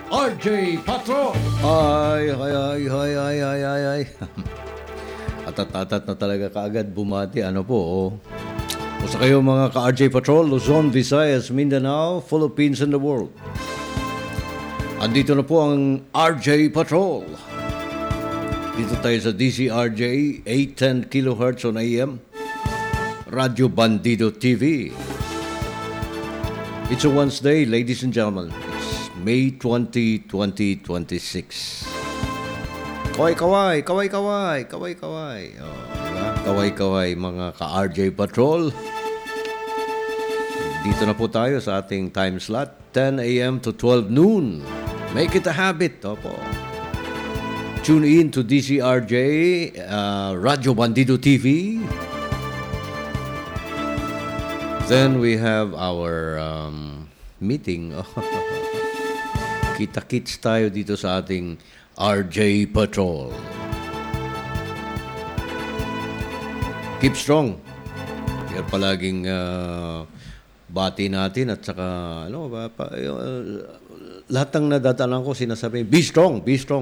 RJ Patron. Ay. Atat-atat na talaga kaagad bumati. Ano po, oh. Kumusta kayo mga ka-RJ Patrol, Luzon, Visayas, Mindanao, Philippines, and the world. Andito na po ang RJ Patrol. Dito tayo sa DCRJ, 810 kHz on AM, Radyo Bandido TV. It's a Wednesday, ladies and gentlemen. It's May 20, 2026. Kaway. Oh, diba? Kaway, mga ka-RJ Patrol. Dito na po tayo sa ating time slot, 10 a.m. to 12 noon. Make it a habit. Opo. Tune in to DCRJ, Radyo Bandido TV. Then we have our meeting. Kita-kits tayo dito sa ating RJ Patrol. Keep strong. Yan palaging bati natin at saka lahat ng nadatanan ko sinasabi, be strong.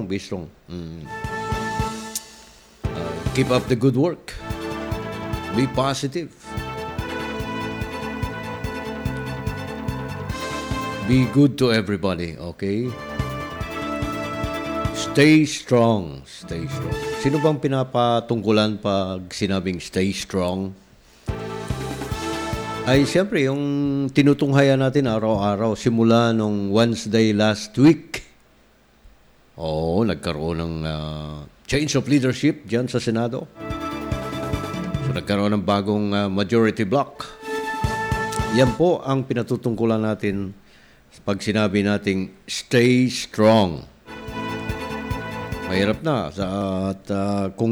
Keep up the good work. Be positive. Be good to everybody, okay? Stay strong. Sino bang pinapatungkulan pag sinabing stay strong? Ay, siyempre, yung tinutunghayan natin araw-araw, simula nung Wednesday last week. Oo, nagkaroon ng change of leadership dyan sa Senado. So, nagkaroon ng bagong majority block. Yan po ang pinatutungkulan natin pag sinabi nating stay strong. Mahirap na at kung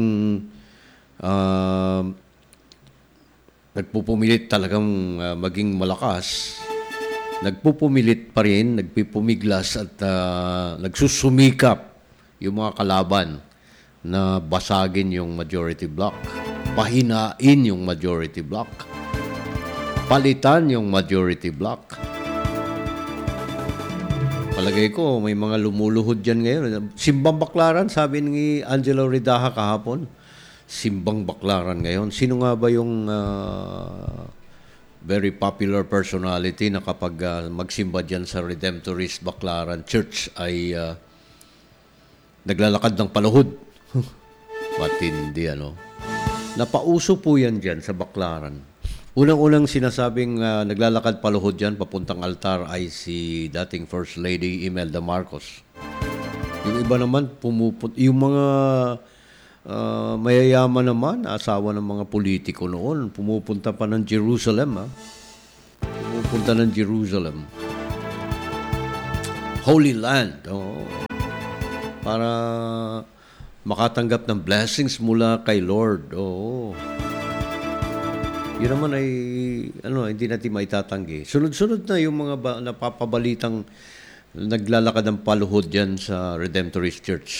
nagpupumilit talagang maging malakas, nagpupumilit pa rin, nagpipumiglas at nagsusumikap yung mga kalaban na basagin yung majority block, pahinain yung majority block, palitan yung majority block. Palagay ko, may mga lumuluhod dyan ngayon. Simbang baklaran, sabi ni Angelo Ridaha kahapon. Simbang baklaran ngayon. Sino nga ba yung very popular personality na kapag magsimba dyan sa Redemptorist Baclaran Church ay naglalakad ng paluhod? Matindi, ano? Napauso po yan dyan sa Baclaran. Unang-unang sinasabing naglalakad paluhod dyan, papuntang altar ay si dating First Lady Imelda Marcos. Yung iba naman, yung mga mayayaman naman, asawa ng mga politiko noon, pumupunta pa ng Jerusalem. Pumupunta ng Jerusalem. Holy Land. Oh. Para makatanggap ng blessings mula kay Lord. Oo. Yun naman ay hindi natin maitatanggi. Sunod-sunod na yung mga napapabalitang naglalakad ng paluhod dyan sa Redemptorist Church.